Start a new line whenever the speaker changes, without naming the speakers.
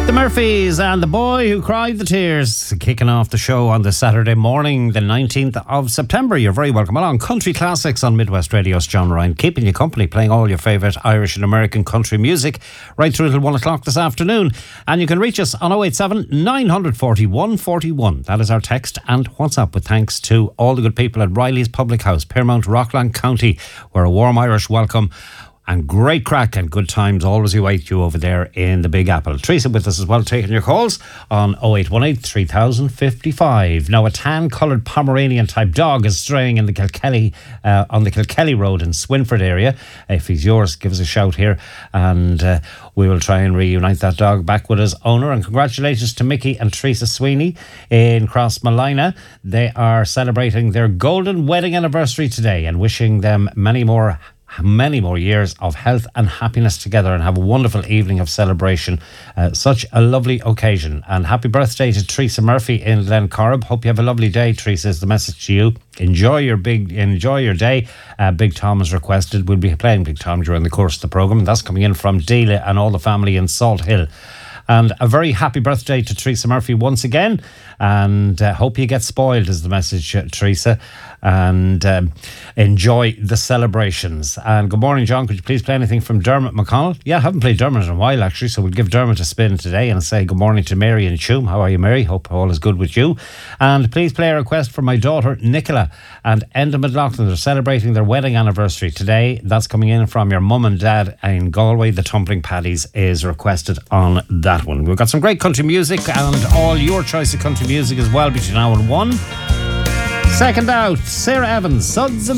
The Murphys and The Boy Who Cried the Tears, kicking off the show on the Saturday morning, the 19th of September. You're very welcome along. Country Classics on Midwest Radio's John Ryan, keeping you company, playing all your favourite Irish and American country music right through till 1 o'clock this afternoon. And you can reach us on 087 940 141. That is our text and WhatsApp, with thanks to all the good people at Riley's Public House, Piermount, Rockland County, where a warm Irish welcome and great crack and good times always await you over there in the Big Apple. Teresa with us as well, taking your calls on 0818 3055. Now, a tan-coloured Pomeranian type dog is straying in the Kilkelly, on the Kilkelly Road in Swinford area. If he's yours, give us a shout here and we will try and reunite that dog back with his owner. And congratulations to Mickey and Teresa Sweeney in Crossmalina. They are celebrating their golden wedding anniversary today and wishing them many more years of health and happiness together, and have a wonderful evening of celebration. Such a lovely occasion. And happy birthday to Teresa Murphy in Glencorrib. Hope you have a lovely day, Teresa, is the message to you. Enjoy your day. Big Tom has requested. We'll be playing Big Tom during the course of the programme. That's coming in from Deela and all the family in Salt Hill. And a very happy birthday to Teresa Murphy once again. And hope you get spoiled is the message, Teresa. And enjoy the celebrations. And good morning, John. Could you please play anything from Dermot McConnell? Yeah, I haven't played Dermot in a while, actually. So we'll give Dermot a spin today and say good morning to Mary and Choom. How are you, Mary? Hope all is good with you. And please play a request for my daughter, Nicola, and Enda McLaughlin. They're celebrating their wedding anniversary today. That's coming in from your mum and dad in Galway. The Tumbling Paddies is requested on that one. We've got some great country music and all your choice of country music as well between now and 1. Second out, Sarah Evans, Suds and